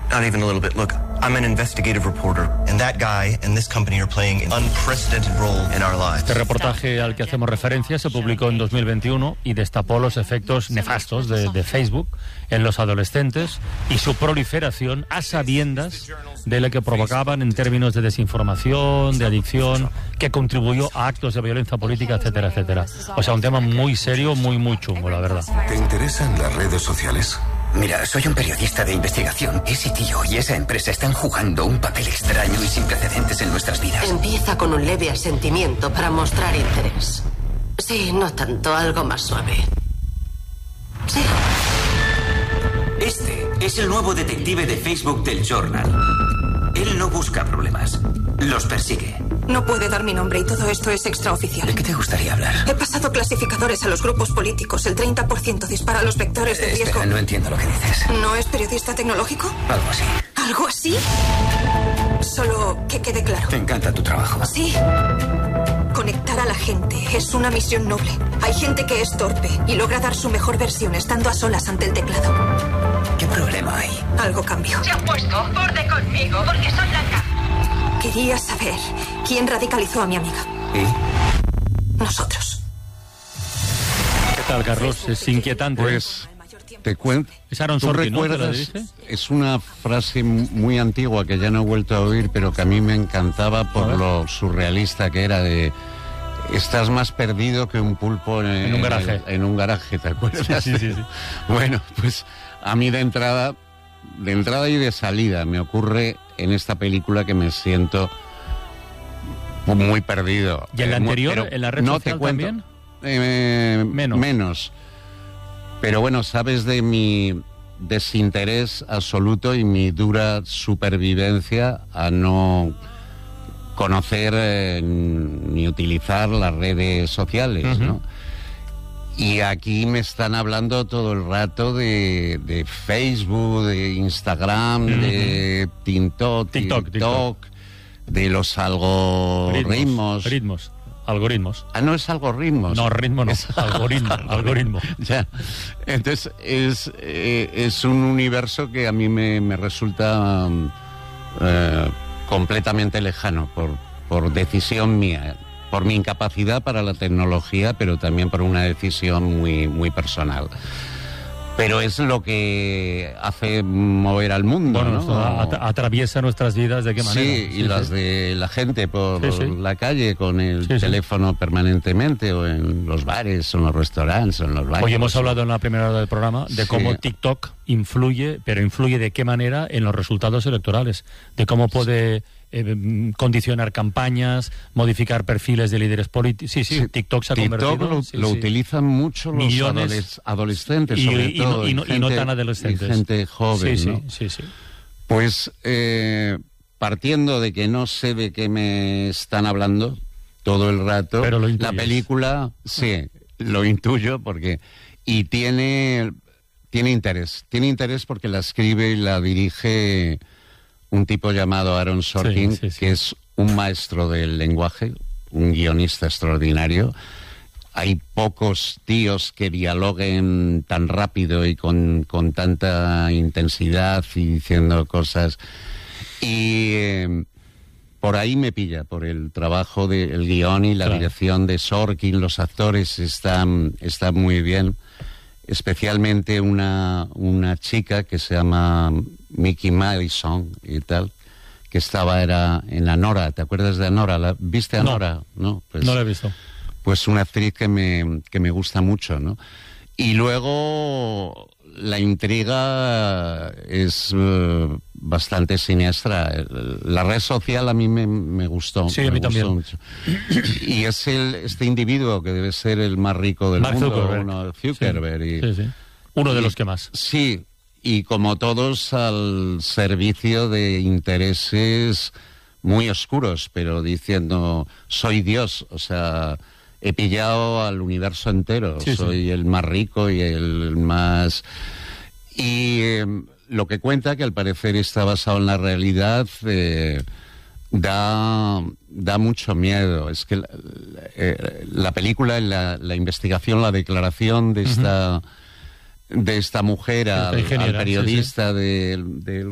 Not even a little bit. Look, I'm an investigative reporter, and that guy and this company are playing an unprecedented role in our lives. Este reportaje al que hacemos referencia se publicó en 2021 y destapó los efectos nefastos de Facebook en los adolescentes y su proliferación a sabiendas de lo que provocaban en términos de desinformación, de adicción, que contribuyó a actos de violencia política, etcétera, etcétera. O sea, un tema muy serio, muy chungo, la verdad. ¿Te interesan las redes sociales? Mira, soy un periodista de investigación. Ese tío y esa empresa están jugando un papel extraño y sin precedentes en nuestras vidas. Empieza con un leve asentimiento para mostrar interés. Sí, no tanto, algo más suave. Sí. Este es el nuevo detective de Facebook del Journal. Él no busca problemas, los persigue. No puede dar mi nombre y todo esto es extraoficial. ¿De qué te gustaría hablar? He pasado clasificadores a los grupos políticos. El 30% dispara los vectores de riesgo. Espera, no entiendo lo que dices. ¿No es periodista tecnológico? Algo así. ¿Algo así? Solo que quede claro. Te encanta tu trabajo. Sí. Conectar a la gente es una misión noble. Hay gente que es torpe y logra dar su mejor versión estando a solas ante el teclado. ¿Qué problema hay? Algo cambió. Se ha puesto borde conmigo porque soy blanca. Quería saber quién radicalizó a mi amiga. ¿Y? Nosotros. ¿Qué tal, Carlos? Es inquietante. Pues te cuento. Es Aaron ¿Tú Sorkin, ¿no? recuerdas? Es una frase muy antigua que ya no he vuelto a oír, pero que a mí me encantaba por lo surrealista que era de... Estás más perdido que un pulpo en un garaje. En un garaje, ¿te acuerdas? Sí. Bueno, pues a mí de entrada y de salida me ocurre en esta película que me siento muy perdido. ¿Y en la anterior, en la red no social te cuento, también? Menos. Pero bueno, sabes de mi desinterés absoluto y mi dura supervivencia a no conocer ni utilizar las redes sociales, ¿no? Y aquí me están hablando todo el rato de Facebook, de Instagram, de TikTok, de los algoritmos. Algoritmos. Ah, no es algoritmos. No, ritmo no, es algoritmo. Ya. Entonces, es un universo que a mí me resulta completamente lejano por decisión mía. Por mi incapacidad para la tecnología, pero también por una decisión muy personal. Pero es lo que hace mover al mundo, bueno, ¿no? Atraviesa nuestras vidas, ¿de qué manera? Sí, y las de la gente por la calle con el teléfono permanentemente, o en los bares, o en los restaurantes, o en los baños. Hoy hemos hablado en la primera hora del programa de cómo TikTok influye, pero influye de qué manera en los resultados electorales, de cómo puede... condicionar campañas, modificar perfiles de líderes políticos. Sí, TikTok se ha convertido... Lo utilizan mucho los millones, adolescentes, sobre todo. Y no tan adolescentes. Y gente joven, ¿no? Sí. Pues, partiendo de que no sé de qué me están hablando todo el rato, pero la película, sí, lo intuyo, porque... Y tiene interés. Tiene interés porque la escribe y la dirige... un tipo llamado Aaron Sorkin, que es un maestro del lenguaje, un guionista extraordinario. Hay pocos tíos que dialoguen tan rápido y con tanta intensidad y diciendo cosas. Y por ahí me pilla, por el trabajo del guión y la dirección de Sorkin. Los actores están muy bien. Especialmente una chica que se llama Mickey Madison y tal, que era en Anora. ¿Te acuerdas de Anora? ¿Viste Anora? No, pues, no la he visto. Pues una actriz que me gusta mucho, ¿no? Y luego la intriga es bastante siniestra. La red social a mí me gustó. Sí, a mí también. Mucho. Y es este individuo que debe ser el más rico del mundo, Zuckerberg. Sí. Uno de los que más. Sí, y como todos al servicio de intereses muy oscuros, pero diciendo, soy Dios, o sea... He pillado al universo entero, soy el más rico y el más... Y lo que cuenta, que al parecer está basado en la realidad, da mucho miedo. Es que la película, la investigación, la declaración de esta mujer al periodista del